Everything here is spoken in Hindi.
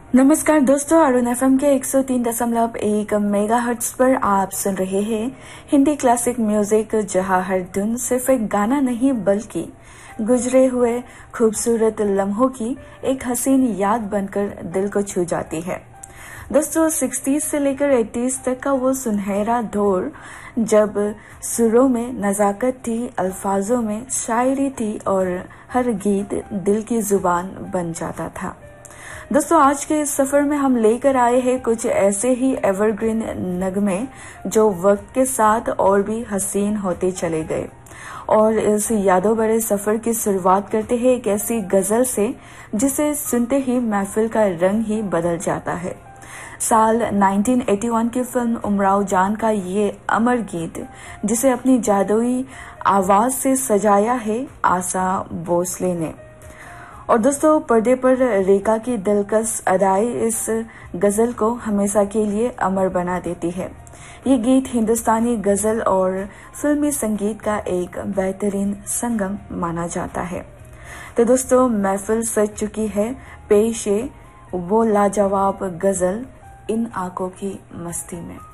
नमस्कार दोस्तों, अरुण एफएम के 103.1 मेगाहर्ट्ज पर आप सुन रहे हैं हिंदी क्लासिक म्यूजिक, जहां हर धुन सिर्फ एक गाना नहीं बल्कि गुजरे हुए खूबसूरत लम्हों की एक हसीन याद बनकर दिल को छू जाती है। दोस्तों, 60s से लेकर 80s तक का वो सुनहरा दौर जब सुरों में नजाकत थी, अल्फाजों में शायरी थी और हर गीत दिल की जुबान बन जाता था। दोस्तों, आज के इस सफर में हम लेकर आए हैं कुछ ऐसे ही एवरग्रीन नगमे जो वक्त के साथ और भी हसीन होते चले गए। और इस यादों भरे सफर की शुरुआत करते हैं एक ऐसी गजल से जिसे सुनते ही महफिल का रंग ही बदल जाता है। साल 1981 की फिल्म उमराव जान का ये अमर गीत, जिसे अपनी जादुई आवाज से सजाया है आशा भोसले ने। और दोस्तों, पर्दे पर रेखा की दिलकश अदाएं इस गजल को हमेशा के लिए अमर बना देती है। ये गीत हिंदुस्तानी गजल और फिल्मी संगीत का एक बेहतरीन संगम माना जाता है। तो दोस्तों, महफिल सज चुकी है, पेश है वो लाजवाब गजल इन आंखों की मस्ती में।